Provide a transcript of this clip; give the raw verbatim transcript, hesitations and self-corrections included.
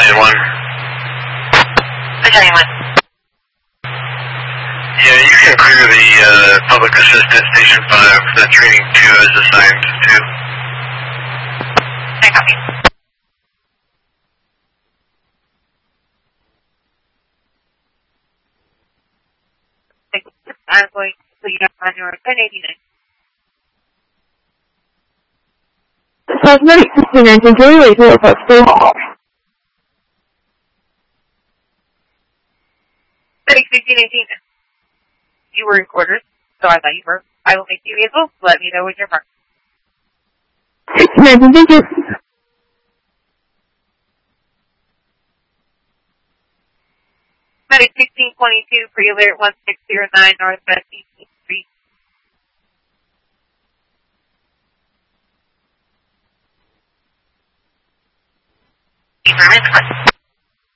one. Battalion one. Yeah, you can clear the uh, public assistant station five. The training two is assigned to. I copy. I'm going to put you on your ten eighty-nine. Cosmetic sixteen nineteen, Julie, zero five four. sixteen eighteen. You were in quarters, so I thought you were. I will make you available. Let me know when you're marked. sixteen nineteen, thank you. Medic sixteen twenty-two, pre-alert one six zero nine, Northwest eighteenth Street. Affirmative.